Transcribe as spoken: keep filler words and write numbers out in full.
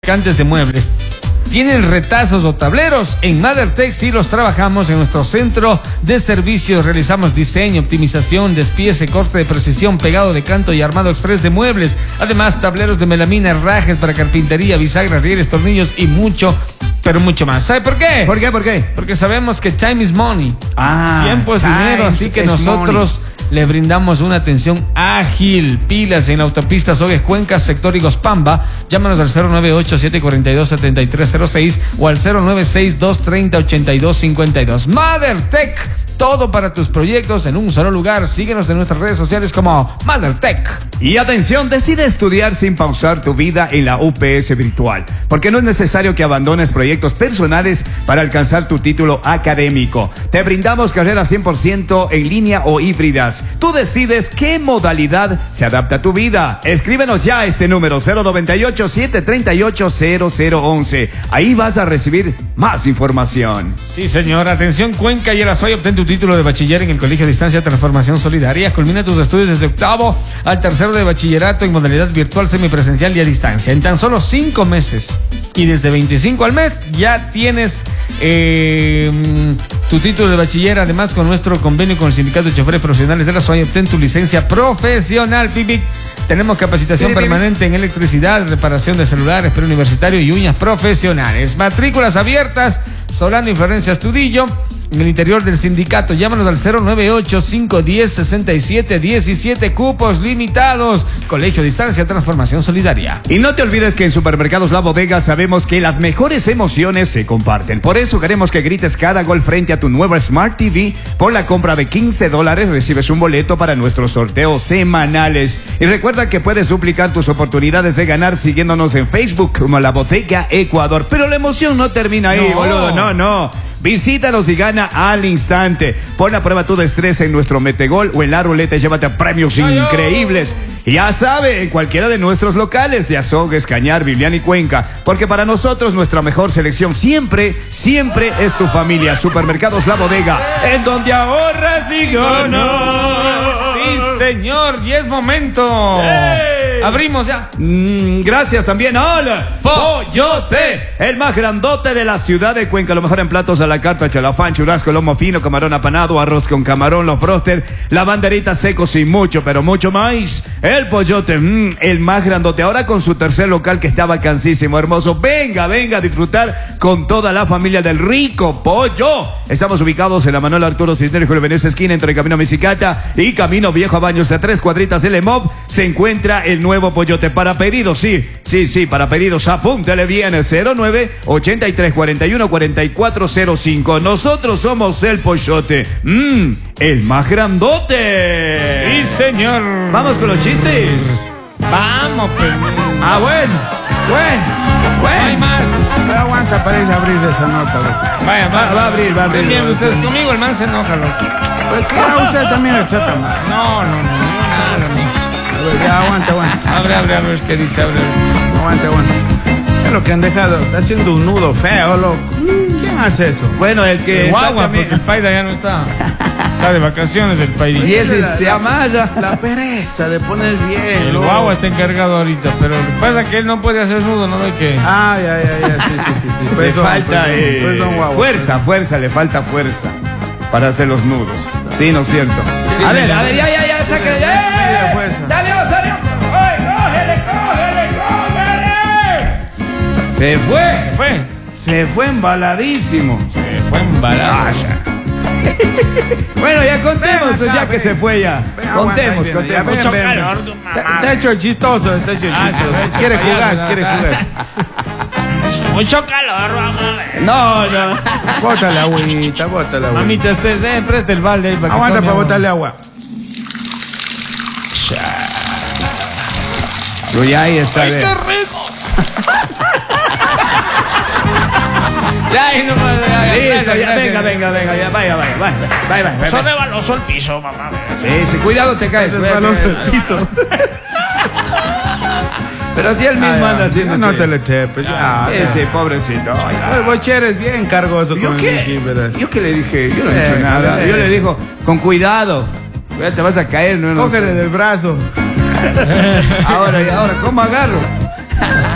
fabricantes de muebles. ¿Tienen retazos o tableros? En MotherTech sí los trabajamos en nuestro centro de servicios. Realizamos diseño, optimización, despiece, corte de precisión, pegado de canto y armado express de muebles. Además, tableros de melamina, herrajes para carpintería, bisagras, rieles, tornillos y mucho, pero mucho más. ¿Sabe por qué? ¿Por qué? ¿Por qué? Porque sabemos que time is money. Ah, Tiempo es dinero, así que nosotros le brindamos una atención ágil. Pilas en la autopista Sogues Cuenca, sector Igospamba. Llámanos al cero nueve ocho, siete cuatro dos, siete tres cero seis o al cero nueve seis, dos tres cero, ocho dos cinco dos. MotherTech, todo para tus proyectos en un solo lugar. Síguenos en nuestras redes sociales como MotherTech. Y atención, decide estudiar sin pausar tu vida en la U P S Virtual, porque no es necesario que abandones proyectos personales para alcanzar tu título académico. Te brindamos carreras cien por ciento en línea o híbridas. Tú decides qué modalidad se adapta a tu vida. Escríbenos ya a este número cero nueve ocho, siete tres ocho, cero cero once. Ahí vas a recibir más información. Sí, señor. Atención, Cuenca y Erasoy. Obtén tu título de bachiller en el Colegio de Distancia Transformación Solidaria. Culmina tus estudios desde octavo al tercero de bachillerato en modalidad virtual, semipresencial y a distancia. En tan solo cinco meses. Y desde veinticinco al mes ya tienes eh, tu título de bachiller. Además, con nuestro convenio con el Sindicato de Choferes Profesionales de la SOAY, obtén tu licencia profesional. Pipi. Tenemos capacitación sí, permanente en electricidad, reparación de celulares, preuniversitario y uñas profesionales. Matrículas abiertas, Solano y Florencia Astudillo, en el interior del sindicato. Llámanos al cero nueve ocho, cinco uno cero, seis siete uno siete. Cupos limitados. Colegio Distancia Transformación Solidaria. Y no te olvides que en Supermercados La Bodega sabemos que las mejores emociones se comparten. Por eso queremos que grites cada gol frente a tu nueva Smart T V. Por la compra de quince dólares recibes un boleto para nuestros sorteos semanales. Y recuerda que puedes duplicar tus oportunidades de ganar siguiéndonos en Facebook como La Bodega Ecuador. Pero la emoción no termina ahí, no. boludo. No, no. Visítanos y gana al instante. Pon a prueba tu destreza en nuestro Metegol o en la ruleta y llévate a premios ¡ay, increíbles! Y ya sabe, en cualquiera de nuestros locales de Azogues, Cañar, Viviana y Cuenca. Porque para nosotros nuestra mejor selección siempre, siempre es tu familia. Supermercados La Bodega, en donde ahorras y ganas. Sí, señor, y es momento. ¡Hey! Abrimos ya. Mm, gracias también. ¡Hola! Pollote, el más grandote de la ciudad de Cuenca. Lo mejor en platos a la carta, chalafán, churrasco, lomo fino, camarón apanado, arroz con camarón, los froster, la banderita secos y mucho, pero mucho más. El Pollote, mmm, el más grandote. Ahora con su tercer local que está vacancísimo, hermoso. Venga, venga a disfrutar con toda la familia del rico pollo. Estamos ubicados en la Manuel Arturo Cisneros, Julio Venecia, esquina entre Camino Misicata y Camino Viejo a Baños, de tres cuadritas del EMOV. Se encuentra el nuevo Pollote. Para pedidos, sí, sí, sí, para pedidos, apúntale bien, cero nueve, ochenta y tres, cuarenta y uno, cuarenta y cuatro cero cinco. Nosotros somos el Pollote, mmm, el más grandote. Sí, señor. Vamos con los chistes. Vamos, pues. Ah, bueno, bueno, bueno. Hay más. Pero aguanta para ir a abrir esa nota, loco. Vaya, va, va, va a abrir, va a abrir. Bien, ustedes conmigo, el man se enoja, loco. Pues que a usted también le trata mal. No, no, no, no, nada, no. A ver, ya, aguanta, aguanta. Abre, abre, abre, ¿qué dice? Abre. Aguanta, aguanta. Es lo que han dejado, está haciendo un nudo feo, loco. ¿Quién hace eso? Bueno, el que el está guagua, también... porque el Paida ya no está. Está de vacaciones el Paida. Y ese se amarra. La pereza de poner bien. El loco. guagua está encargado ahorita, pero lo que pasa es que él no puede hacer nudo, ¿no ve que? Ay, ay, ay, ay, sí, sí, sí, sí. Le Perdón, falta perdón, eh, perdón, guagua, fuerza, perdón. fuerza, le falta fuerza para hacer los nudos. Sí, ¿no es cierto? Sí, a sí, ver, sí. a ver, ya, ya, ya, sácale. Media ¡Eh! fuerza. ¡Salió, salió! ¡Ay, cógele, cógele, cógele! Se fue. Se fue. Se fue embaladísimo. Se fue embalado. Bueno, ya contemos, Ven pues acá, ya que ven. se fue ya. Ven, aguanta, Contemos, ahí viene, ya, contemos. ven, Mucho ven, ven. calor, tu Está- mamá. Está hecho chistoso, está hecho Ah, chistoso. está hecho Quiere payaso, jugar, ¿no? quiere jugar. Mucho calor, mamá. No, no. Bótale agüita, bótale agüita. Mamita, este, eh, presta el balde ahí para que Aguanta tome para agua. botarle agua. Pero ya ahí está. ¡Ay, de- qué rico! Ya, ahí no más. Listo, ya, venga, venga, venga, ya, vaya, vaya, vaya, vaya, vaya, Eso vaya. de baloso el piso, mamá. Sí, sí, cuidado, te caes. Es cuidado, baloso cuidado. el piso. Pero si él mismo Ah, anda ya. haciendo No así. te le trepes, ya. Sí, ya. sí, pobrecito. Ay, Pues Bocher es bien cargoso ¿Yo con el qué? Vicky, verás. ¿Yo qué le dije? Yo no he Eh, dicho nada. eh. Yo le dijo, con cuidado. Ya te vas a caer, no, no. Cógele del brazo. Ahora, ahora, ¿cómo agarro?